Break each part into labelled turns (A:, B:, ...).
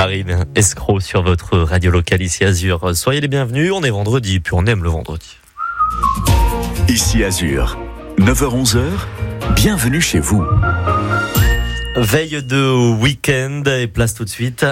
A: Marine Escroc sur votre radio locale ici Azur. Soyez les bienvenus, on est vendredi, puis on aime le vendredi.
B: Ici Azur, 9h-11h, bienvenue chez vous.
A: Veille de week-end et place tout de suite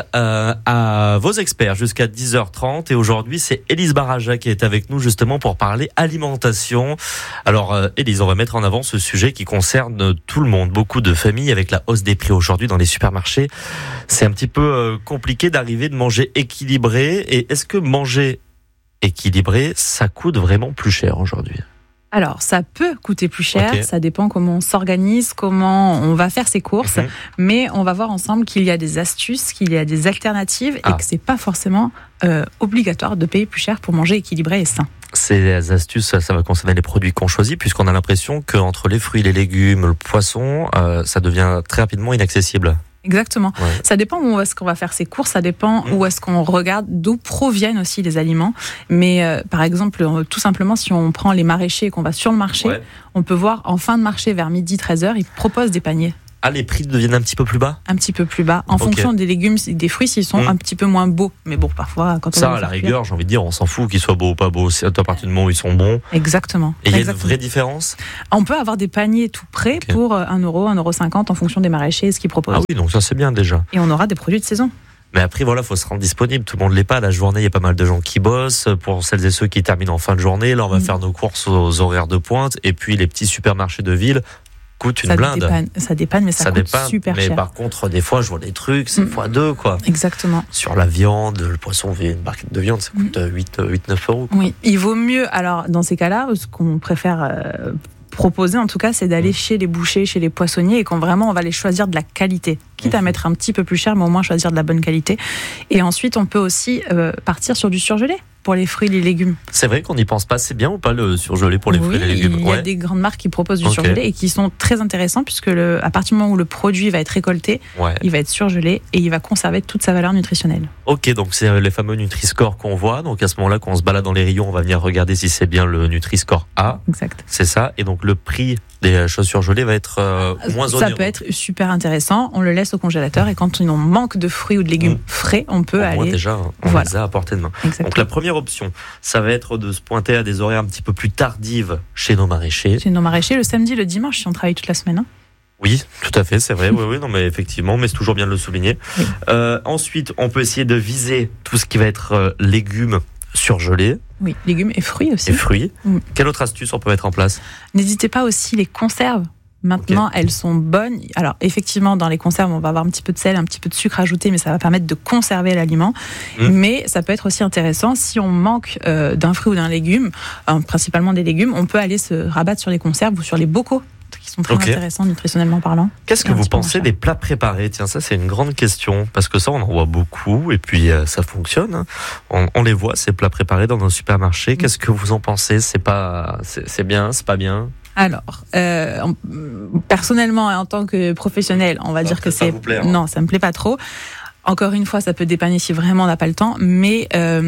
A: à vos experts jusqu'à 10h30. Et aujourd'hui, c'est Élise Baraja qui est avec nous justement pour parler alimentation. Alors Élise, on va mettre en avant ce sujet qui concerne tout le monde. Beaucoup de familles avec la hausse des prix aujourd'hui dans les supermarchés. C'est un petit peu compliqué d'arriver de manger équilibré. Et est-ce que manger équilibré, ça coûte vraiment plus cher aujourd'hui ?
C: Alors, ça peut coûter plus cher,
A: Okay.
C: Ça dépend comment on s'organise, comment on va faire ses courses, mais on va voir ensemble qu'il y a des astuces, qu'il y a des alternatives et que c'est pas forcément obligatoire de payer plus cher pour manger équilibré et sain.
A: Ces astuces, ça va concerner les produits qu'on choisit, puisqu'on a l'impression qu'entre les fruits, les légumes, le poisson, ça devient très rapidement inaccessible.
C: Exactement.
A: Ouais.
C: Ça dépend où est-ce qu'on va faire ses courses, ça dépend où est-ce qu'on regarde, d'où proviennent aussi les aliments. Mais par exemple, tout simplement, si on prend les maraîchers et qu'on va sur le marché, on peut voir en fin de marché vers midi, 13h, ils proposent des paniers.
A: Ah, les prix deviennent un petit peu plus bas ?
C: Un petit peu plus bas, en fonction des légumes et des fruits, s'ils sont un petit peu moins beaux. Mais bon, parfois, quand on
A: ça, à la rigueur, j'ai envie de dire, on s'en fout qu'ils soient beaux ou pas beaux. C'est à partir du moment où ils sont bons.
C: Exactement.
A: Et il y a une vraie différence ?
C: On peut avoir des paniers tout prêts pour 1€, 1,50€ en fonction des maraîchers et ce qu'ils proposent.
A: Ah oui, donc ça c'est bien déjà.
C: Et on aura des produits de saison.
A: Mais après, voilà, faut se rendre disponible. Tout le monde l'est pas. La journée, il y a pas mal de gens qui bossent. Pour celles et ceux qui terminent en fin de journée, là, on va faire nos courses aux horaires de pointe. Et puis, les petits supermarchés de ville coûtent une blinde.
C: Ça dépanne, mais ça coûte super cher.
A: Mais par contre, des fois, je vois des trucs, c'est x2, quoi.
C: Exactement.
A: Sur la viande, le poisson, une barquette de viande, ça coûte 8-9€.
C: Oui, il vaut mieux, alors, dans ces cas-là, ce qu'on préfère proposer, en tout cas, c'est d'aller chez les bouchers, chez les poissonniers, et quand vraiment, on va les choisir de la qualité. Quitte à mettre un petit peu plus cher, mais au moins choisir de la bonne qualité. Et ensuite, on peut aussi partir sur du surgelé pour les fruits et les légumes.
A: C'est vrai qu'on n'y pense pas, c'est bien ou pas le surgelé pour les fruits et les légumes ?
C: Il y a des grandes marques qui proposent du surgelé et qui sont très intéressants puisque à partir du moment où le produit va être récolté, il va être surgelé et il va conserver toute sa valeur nutritionnelle. Ok, donc c'est les fameux Nutri-Score qu'on voit. Donc à ce moment-là, quand on se balade dans les rayons, on va venir regarder si c'est bien le Nutri-Score A. Exact. C'est ça. Et donc le prix des choses surgelées va être moins onéreux. Ça peut être super intéressant. On le laisse au congélateur et quand on manque de fruits ou de légumes frais, on peut aller.
A: Moi déjà, on les a à portée de main. Exactement. Donc la première option, ça va être de se pointer à des horaires un petit peu plus tardives chez nos maraîchers. Chez nos maraîchers,
C: le samedi, le dimanche, si on travaille toute la semaine. Hein.
A: Oui, tout à fait, c'est vrai. Oui, non, mais effectivement, mais c'est toujours bien de le souligner. Oui. Ensuite, on peut essayer de viser tout ce qui va être légumes surgelés.
C: Oui, légumes et fruits aussi.
A: Et fruits. Quelle autre astuce on peut mettre en place ?
C: N'hésitez pas aussi les conserves. Maintenant, elles sont bonnes. Alors, effectivement, dans les conserves, on va avoir un petit peu de sel, un petit peu de sucre ajouté, mais ça va permettre de conserver l'aliment. Mais ça peut être aussi intéressant, si on manque d'un fruit ou d'un légume, principalement des légumes, on peut aller se rabattre sur les conserves ou sur les bocaux, qui sont très intéressants nutritionnellement parlant.
A: Qu'est-ce que vous pensez des plats préparés ? Tiens, ça c'est une grande question, parce que ça on en voit beaucoup, et puis ça fonctionne. On les voit, ces plats préparés dans nos supermarchés. Qu'est-ce que vous en pensez ? C'est bien, c'est pas bien ?
C: Alors, personnellement, en tant que professionnel, on va dire que c'est... Non, ça me plaît pas trop. Encore une fois, ça peut dépanner si vraiment on n'a pas le temps, mais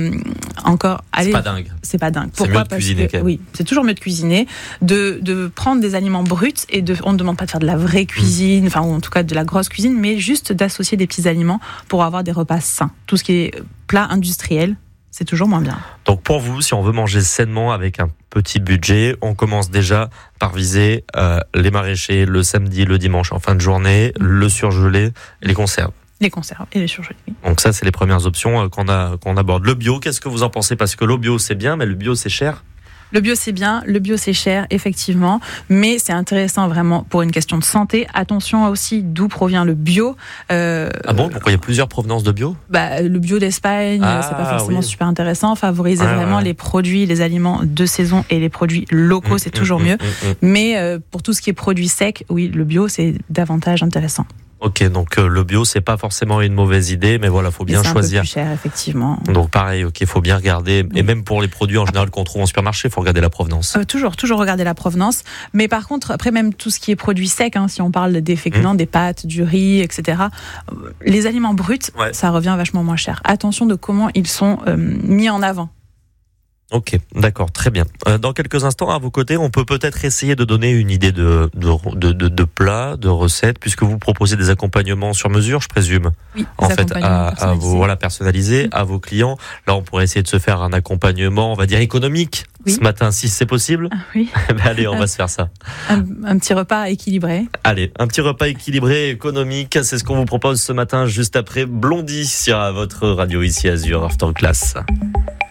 A: c'est pas dingue.
C: C'est pas dingue.
A: Pourquoi ? C'est mieux de cuisiner quand même.
C: Oui, c'est toujours mieux de cuisiner, de prendre des aliments bruts et on ne demande pas de faire de la vraie cuisine, enfin ou en tout cas de la grosse cuisine, mais juste d'associer des petits aliments pour avoir des repas sains. Tout ce qui est plat industriel, c'est toujours moins bien.
A: Donc pour vous, si on veut manger sainement avec un petit budget, on commence déjà par viser les maraîchers le samedi, le dimanche en fin de journée, le surgelé et les conserves.
C: Les conserves et les surgelés. Oui.
A: Donc ça, c'est les premières options qu'on aborde. Le bio, qu'est-ce que vous en pensez ? Parce que le bio, c'est bien, mais le bio, c'est cher.
C: Le bio, c'est bien. Le bio, c'est cher, effectivement. Mais c'est intéressant vraiment pour une question de santé. Attention aussi d'où provient le bio.
A: Ah bon ? Pourquoi il y a plusieurs provenances de bio ?
C: Le bio d'Espagne, c'est pas forcément super intéressant. Favoriser vraiment les produits, les aliments de saison et les produits locaux, c'est toujours mieux. Mais pour tout ce qui est produits secs, oui, le bio, c'est davantage intéressant.
A: Ok, donc le bio, c'est pas forcément une mauvaise idée, mais voilà, faut bien choisir.
C: C'est un peu plus cher, effectivement.
A: Donc pareil, ok, faut bien regarder. Et même pour les produits en général qu'on trouve en supermarché, faut regarder la provenance.
C: Toujours regarder la provenance. Mais par contre, après même tout ce qui est produits secs, si on parle des féculents, des pâtes, du riz, etc. Les aliments bruts, ça revient vachement moins cher. Attention de comment ils sont mis en avant.
A: Ok, d'accord, très bien. Dans quelques instants, à vos côtés, on peut peut-être essayer de donner une idée de plats, de recettes, puisque vous proposez des accompagnements sur mesure, je présume.
C: Oui,
A: en fait, à vos personnalisés, à vos clients. Là, on pourrait essayer de se faire un accompagnement, on va dire économique, ce matin, si c'est possible.
C: Oui.
A: Allez, on va se faire ça.
C: Un petit repas équilibré.
A: Allez, un petit repas équilibré, économique, c'est ce qu'on vous propose ce matin, juste après Blondie sur votre radio ici Azur After Class.